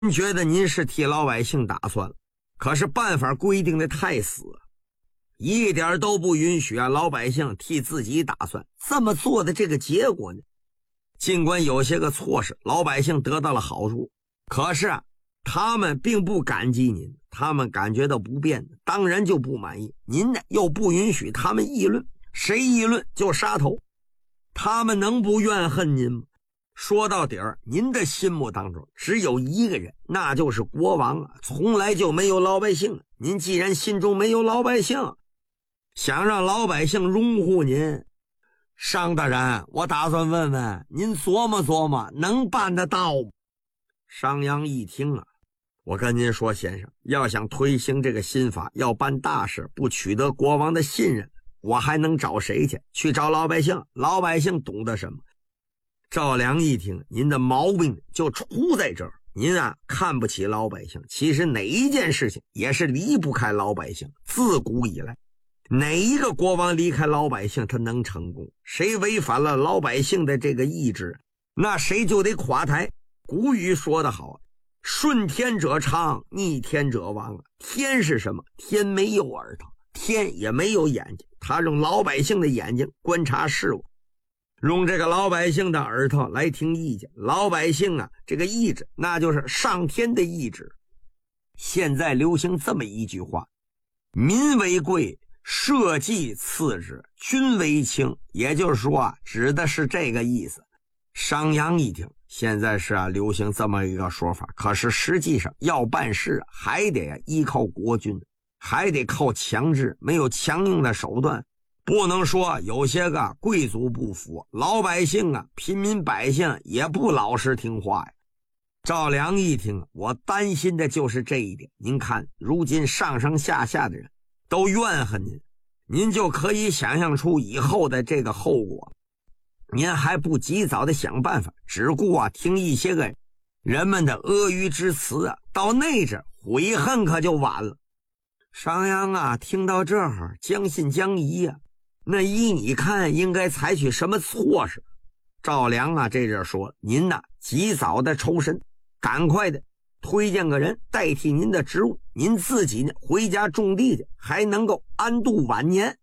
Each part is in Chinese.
您觉得您是替老百姓打算了，可是办法规定的太死了，一点都不允许老百姓替自己打算。这么做的这个结果呢，尽管有些个措施老百姓得到了好处，可是他们并不感激您，他们感觉到不便，当然就不满意。您呢又不允许他们议论，谁议论就杀头，他们能不怨恨您吗？说到底儿，您的心目当中只有一个人，那就是国王从来就没有老百姓。您既然心中没有老百姓，想让老百姓拥护您，商大人，我打算问问您琢磨琢磨，能办得到吗？商鞅一听我跟您说，先生，要想推行这个新法，要办大事，不取得国王的信任，我还能找谁去？去找老百姓，老百姓懂得什么？赵良一听，您的毛病就出在这儿，您看不起老百姓。其实哪一件事情也是离不开老百姓，自古以来哪一个国王离开老百姓他能成功？谁违反了老百姓的这个意志，那谁就得垮台。古语说得好，顺天者昌，逆天者亡。天是什么？天没有耳朵，天也没有眼睛，他用老百姓的眼睛观察事物，用这个老百姓的耳朵来听意见。老百姓这个意志那就是上天的意志。现在流行这么一句话，民为贵，社稷次之，君为轻，也就是说指的是这个意思。商鞅一听，现在是流行这么一个说法，可是实际上要办事还得依靠国君，还得靠强制，没有强硬的手段。不能说有些个贵族不服，老百姓平民百姓也不老实听话呀。赵良一听，我担心的就是这一点。您看如今上上下下的人都怨恨您，您就可以想象出以后的这个后果。您还不及早的想办法，只顾听一些个人们的阿谀之词到那阵悔恨可就晚了。商鞅听到这儿将信将疑那依你看应该采取什么措施？赵良这阵说，您及早的抽身，赶快的推荐个人代替您的职务，您自己呢回家种地去，还能够安度晚年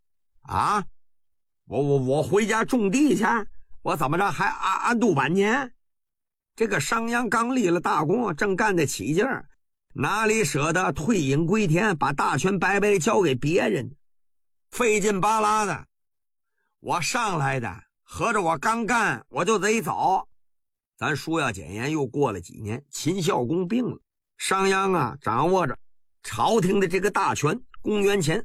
我回家种地去，我怎么着还安度晚年？这个商鞅刚立了大功，正干得起劲儿，哪里舍得退隐归田，把大权白白交给别人？费劲巴拉的，我上来的，合着我刚干我就得走。咱书要简言，又过了几年，秦孝公病了，商鞅掌握着朝廷的这个大权。公元前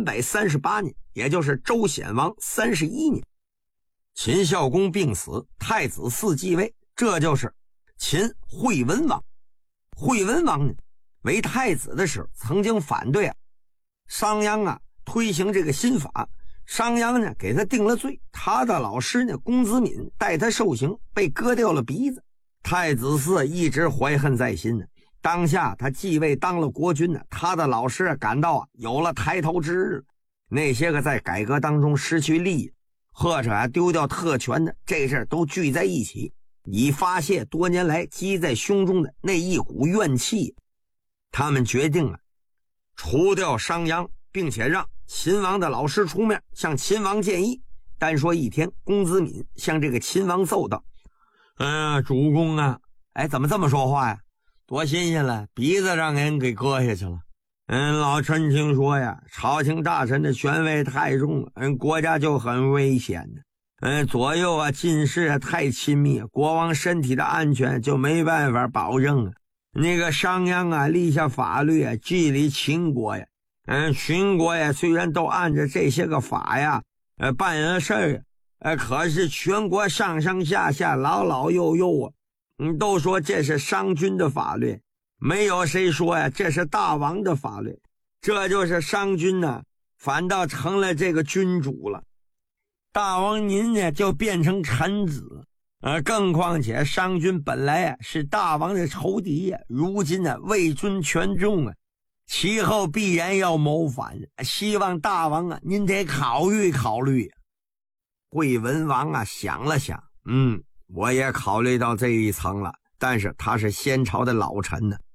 338年，也就是周显王31年，秦孝公病死，太子嗣继位，这就是秦惠文王。惠文王呢为太子的时候，曾经反对商鞅推行这个新法。商鞅呢给他定了罪，他的老师呢公子敏带他受刑，被割掉了鼻子。太子嗣一直怀恨在心当下他继位当了国君他的老师感到有了抬头之日。那些个在改革当中失去利益或者丢掉特权的，这事都聚在一起，以发泄多年来积在胸中的那一股怨气。他们决定除掉商鞅，并且让秦王的老师出面向秦王建议。单说一天，公子敏向这个秦王奏道：主公怎么这么说话呀？多新鲜了，鼻子让人给割下去了。老臣听说朝廷大臣的权位太重了，国家就很危险左右近视太亲密，国王身体的安全就没办法保证那个商鞅立下法律治理秦国秦国虽然都按着这些个法办事可是全国上上下下老老幼幼都说这是商君的法律，没有谁说这是大王的法律。这就是商君反倒成了这个君主了，大王您呢就变成臣子更况且商君本来是大王的仇敌如今位尊权重其后必然要谋反，希望大王您得考虑考虑。惠文王想了想，我也考虑到这一层了， 但是他是先朝的老臣呢，